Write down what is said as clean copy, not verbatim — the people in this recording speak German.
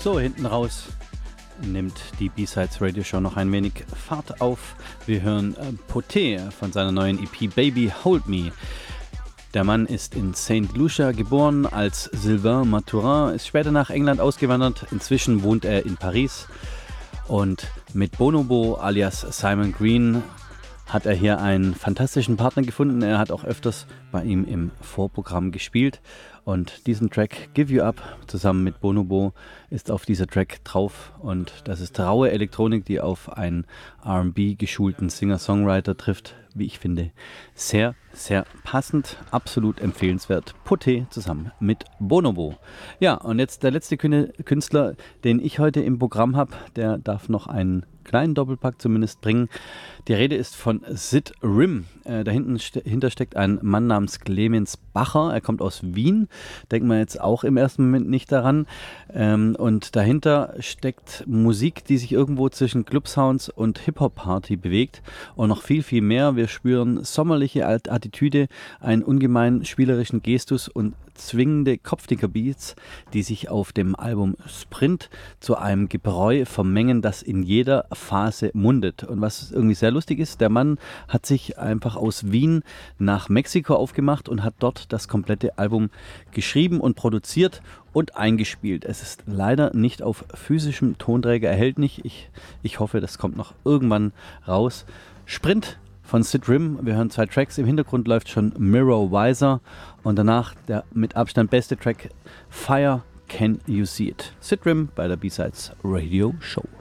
So, hinten raus nimmt die B-Sides Radio Show noch ein wenig Fahrt auf. Wir hören Poté von seiner neuen EP Baby Hold Me. Der Mann ist in Saint Lucia geboren als Sylvain Mathurin, ist später nach England ausgewandert. Inzwischen wohnt er in Paris und mit Bonobo alias Simon Green hat er hier einen fantastischen Partner gefunden. Er hat auch öfters bei ihm im Vorprogramm gespielt. Und diesen Track Give You Up zusammen mit Bonobo ist auf dieser Track drauf. Und das ist raue Elektronik, die auf einen R&B geschulten Singer-Songwriter trifft. Wie ich finde, sehr, sehr passend, absolut empfehlenswert. Poté zusammen mit Bonobo. Ja, und jetzt der letzte Künstler, den ich heute im Programm habe, der darf noch einen kleinen Doppelpack zumindest bringen. Die Rede ist von Sid Rim. Dahinter steckt ein Mann namens Clemens Bacher. Er kommt aus Wien. Denkt man jetzt auch im ersten Moment nicht daran. Und dahinter steckt Musik, die sich irgendwo zwischen Clubsounds und Hip-Hop-Party bewegt. Und noch viel, viel mehr. Wir spüren sommerliche Attitüde, einen ungemein spielerischen Gestus und zwingende Kopfnicker-Beats, die sich auf dem Album Sprint zu einem Gebräu vermengen, das in jeder Phase mundet. Und was irgendwie sehr lustig ist, der Mann hat sich einfach aus Wien nach Mexiko aufgemacht und hat dort das komplette Album geschrieben und produziert und eingespielt. Es ist leider nicht auf physischem Tonträger erhältlich. Ich hoffe, das kommt noch irgendwann raus. Sprint von Sid Rim. Wir hören 2 Tracks. Im Hintergrund läuft schon Mirror Wiser und danach der mit Abstand beste Track Fire Can You See It. Sid Rim bei der B-Sides Radio Show.